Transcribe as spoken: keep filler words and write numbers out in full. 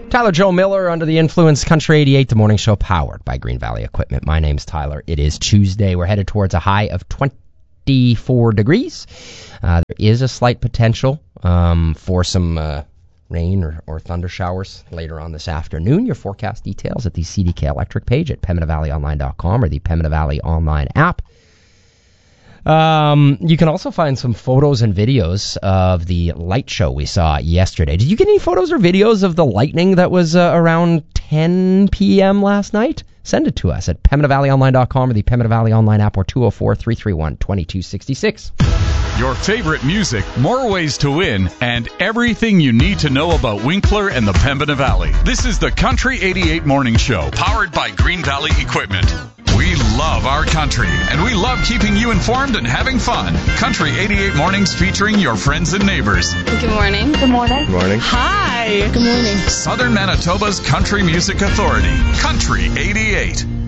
Tyler Joe Miller, Under the Influence, Country eighty-eight, the morning show powered by Green Valley Equipment. My name's Tyler. It is Tuesday. We're headed towards a high of twenty-four degrees. Uh, there is a slight potential um, for some uh, rain or, or thunder showers later on this afternoon. Your forecast details at the C D K Electric page at Pembina Valley Online dot com or the Pembina Valley Online app. Um, you can also find some photos and videos of the light show we saw yesterday. Did you get any photos or videos of the lightning that was uh, around ten p.m. last night? Send it to us at Pembina Valley Online dot com or the Pembina Valley Online app or two oh four, three three one, two two six six. Your favorite music, more ways to win, and everything you need to know about Winkler and the Pembina Valley. This is the Country eighty-eight Morning Show, powered by Green Valley Equipment. We love our country, and we love keeping you informed and having fun. Country eighty-eight Mornings featuring your friends and neighbors. Good morning. Good morning. Good morning. Hi. Good morning. Southern Manitoba's Country Music Authority. Country eighty-eight.